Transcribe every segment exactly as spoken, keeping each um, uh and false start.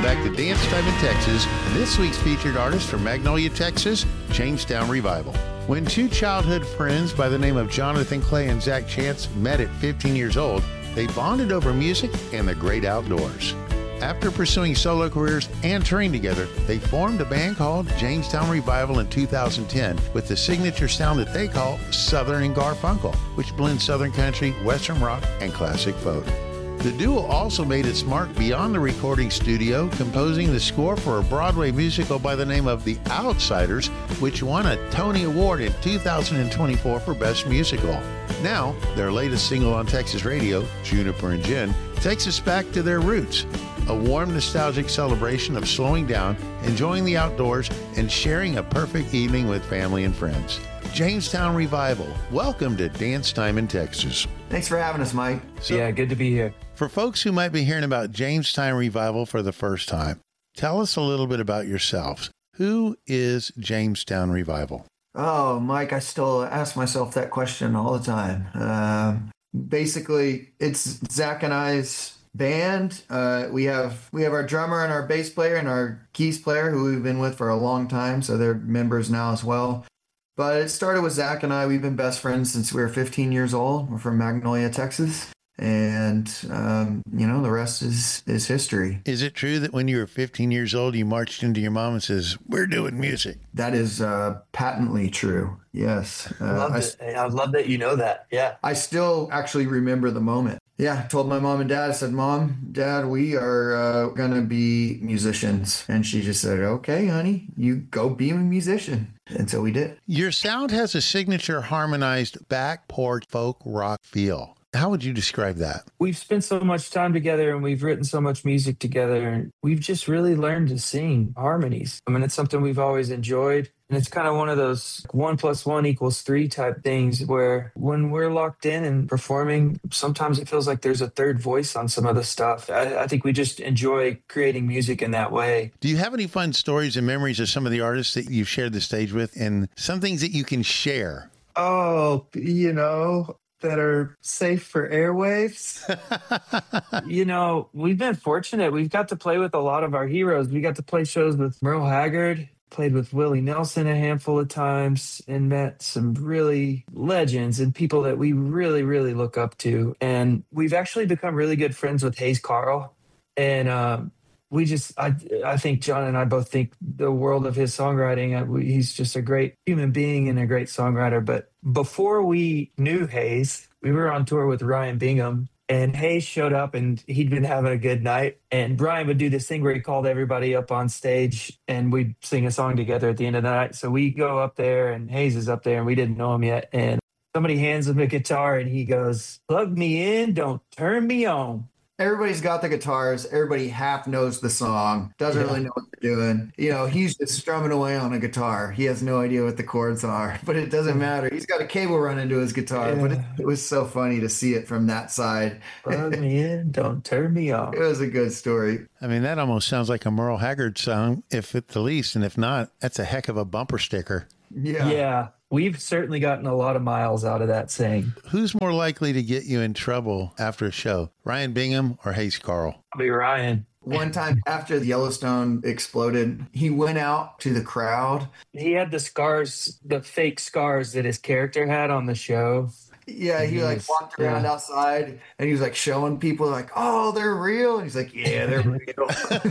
back to Dance Time in Texas. This week's featured artist from Magnolia, Texas, Jamestown Revival. When two childhood friends by the name of Jonathan Clay and Zach Chance met at fifteen years old, they bonded over music and the great outdoors. After pursuing solo careers and touring together, they formed a band called Jamestown Revival in two thousand ten with the signature sound that they call Southern and Garfunkel, which blends Southern country, Western rock, and classic folk. The duo also made its mark beyond the recording studio, composing the score for a Broadway musical by the name of The Outsiders, which won a Tony Award in two thousand twenty-four for Best Musical. Now, their latest single on Texas radio, Juniper and Gin, takes us back to their roots. A warm, nostalgic celebration of slowing down, enjoying the outdoors, and sharing a perfect evening with family and friends. Jamestown Revival, welcome to Dance Time in Texas. Thanks for having us, Mike. So, yeah, good to be here. For folks who might be hearing about Jamestown Revival for the first time, tell us a little bit about yourselves. Who is Jamestown Revival? Oh, Mike, I still ask myself that question all the time. Uh, basically, it's Zach and I's band. Uh, we have we have our drummer and our bass player and our keys player who we've been with for a long time, so they're members now as well. But it started with Zach and I. We've been best friends since we were fifteen years old. We're from Magnolia, Texas. And, um, you know, the rest is, is history. Is it true that when you were fifteen years old, you marched into your mom and says, we're doing music? That is uh, patently true. Yes. Uh, I, love I, I love that you know that. Yeah. I still actually remember the moment. Yeah. I told my mom and dad, I said, Mom, Dad, we are uh, going to be musicians. And she just said, okay, honey, you go be a musician. And so we did. Your sound has a signature harmonized back porch folk rock feel. How would you describe that? We've spent so much time together and we've written so much music together and we've just really learned to sing harmonies. I mean, it's something we've always enjoyed. And it's kind of one of those one plus one equals three type things where when we're locked in and performing, sometimes it feels like there's a third voice on some of the stuff. I, I think we just enjoy creating music in that way. Do you have any fun stories and memories of some of the artists that you've shared the stage with and some things that you can share? Oh, you know, that are safe for airwaves. You know, we've been fortunate. We've got to play with a lot of our heroes. We got to play shows with Merle Haggard, played with Willie Nelson a handful of times, and met some really legends and people that we really, really look up to. And we've actually become really good friends with Hayes Carll. And um, we just, I, I think John and I both think the world of his songwriting. Uh, He's just a great human being and a great songwriter. But before we knew Hayes, we were on tour with Ryan Bingham, and Hayes showed up and he'd been having a good night. And Brian would do this thing where he called everybody up on stage and we'd sing a song together at the end of the night. So we go up there and Hayes is up there and we didn't know him yet. And somebody hands him a guitar and he goes, plug me in, don't turn me on. Everybody's got the guitars. Everybody half knows the song, doesn't yeah. really know what they're doing. You know, he's just strumming away on a guitar. He has no idea what the chords are, but it doesn't matter. He's got a cable running to his guitar, yeah. but it, it was so funny to see it from that side. Plug me in, don't turn me off. It was a good story. I mean, that almost sounds like a Merle Haggard song, if at the least, and if not, that's a heck of a bumper sticker. Yeah. Yeah. We've certainly gotten a lot of miles out of that saying. Who's more likely to get you in trouble after a show, Ryan Bingham or Hayes Carll? I'll be Ryan. One time after the Yellowstone exploded, he went out to the crowd. He had the scars, the fake scars that his character had on the show. Yeah, he like walked around yeah. outside and he was like showing people like, oh, they're real. And he's like, yeah, they're real.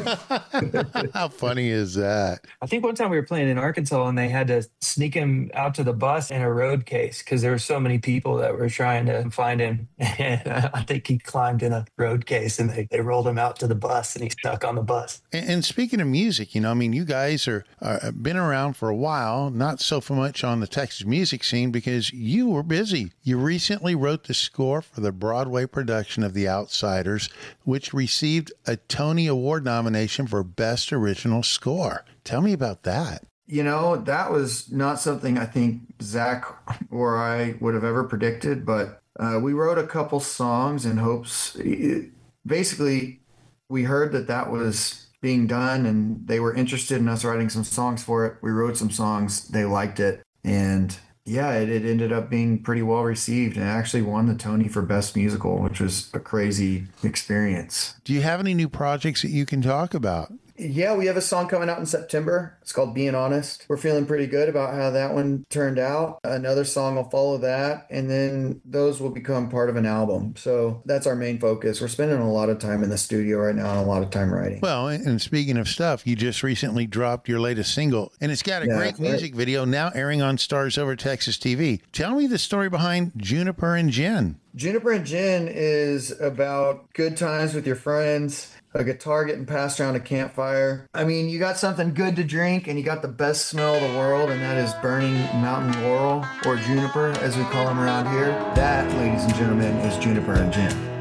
How funny is that? I think one time we were playing in Arkansas and they had to sneak him out to the bus in a road case because there were so many people that were trying to find him. And I think he climbed in a road case and they, they rolled him out to the bus and he stuck on the bus. And, and speaking of music, you know, I mean, you guys are, are been around for a while, not so much on the Texas music scene because you were busy. You recently wrote the score for the Broadway production of The Outsiders, which received a Tony Award nomination for Best Original Score. Tell me about that. You know, that was not something I think Zach or I would have ever predicted, but uh, we wrote a couple songs in hopes. It, basically, we heard that that was being done and they were interested in us writing some songs for it. We wrote some songs. They liked it. And yeah, it, it ended up being pretty well received and actually won the Tony for Best Musical, which was a crazy experience. Do you have any new projects that you can talk about? Yeah, we have a song coming out in September. It's called Being Honest. We're feeling pretty good about how that one turned out. Another song will follow that, and then those will become part of an album. So that's our main focus. We're spending a lot of time in the studio right now and a lot of time writing. Well, and speaking of stuff, you just recently dropped your latest single, and it's got a Yeah, great that's right. music video now airing on Stars Over Texas T V. Tell me the story behind Juniper and Gin. Juniper and Gin is about good times with your friends, a guitar getting passed around a campfire. I mean, you got something good to drink and you got the best smell of the world, and that is burning mountain laurel, or juniper as we call them around here. That, ladies and gentlemen, is Juniper and Gin.